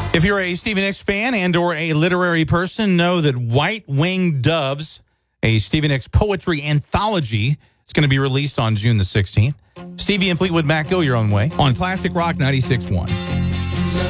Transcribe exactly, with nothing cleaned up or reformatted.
If you're a Stevie Nicks fan and or a literary person, know that White Winged Doves, a Stevie Nicks poetry anthology, is going to be released on June the sixteenth. Stevie and Fleetwood Mac, go your own way on Classic Rock ninety-six point one.